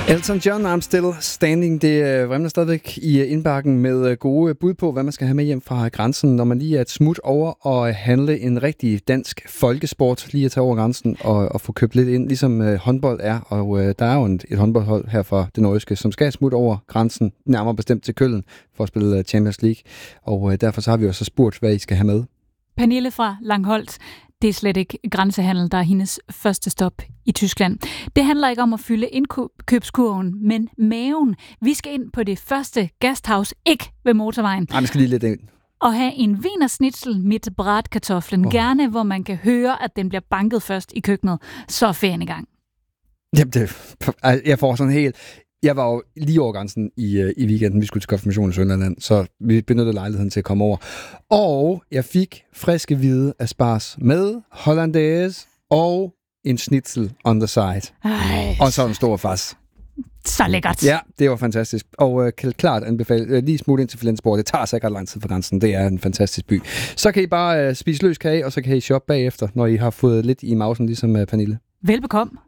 Elton John, I'm Still Standing. Det vrimler stadigvæk i indbakken med gode bud på, hvad man skal have med hjem fra grænsen, når man lige er et smut over og handle en rigtig dansk folkesport, lige at tage over grænsen og få købt lidt ind, ligesom håndbold er. Og der er jo et håndboldhold her fra det nordiske, som skal smutte over grænsen, nærmere bestemt til Køln, for at spille Champions League. Og derfor så har vi jo så spurgt, hvad I skal have med. Pernille fra Langholt. Det er slet ikke grænsehandel, der er hendes første stop i Tyskland. Det handler ikke om at fylde indkøbskurven, men maven. Vi skal ind på det første gasthouse, ikke ved motorvejen. Nej, vi skal lige lidt ind. Og have en wienerschnitzel mit bratkartoflen. Gerne, hvor man kan høre, at den bliver banket først i køkkenet. Så er ferien i gang. Jamen, jeg får sådan helt... Jeg var jo lige over grænsen i weekenden. Vi skulle til konfirmation i Sønderland, så vi benyttede lejligheden til at komme over. Og jeg fik friske hvide asparges med hollandaise og en schnitzel on the side. Ej. Og så en stor fars. Så lækkert. Ja, det var fantastisk. Og kan klart anbefale lige smut ind til Flensborg. Det tager sikkert lang tid fra grænsen. Det er en fantastisk by. Så kan I bare spise løs kage, og så kan I shoppe bagefter, når I har fået lidt i mausen, ligesom Pernille. Velbekomme.